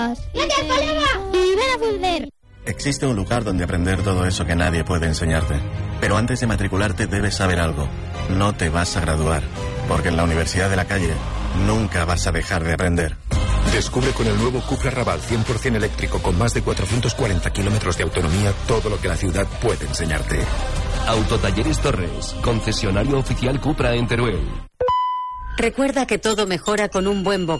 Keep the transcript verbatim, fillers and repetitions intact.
¡No te problema! ¡Y ven a Fulder! Existe un lugar donde aprender todo eso que nadie puede enseñarte. Pero antes de matricularte debes saber algo. No te vas a graduar, porque en la Universidad de la Calle nunca vas a dejar de aprender. Descubre con el nuevo Cupra Raval cien por ciento eléctrico con más de cuatrocientos cuarenta kilómetros de autonomía todo lo que la ciudad puede enseñarte. Autotalleres Torres, concesionario oficial Cupra en Teruel. Recuerda que todo mejora con un buen bocado.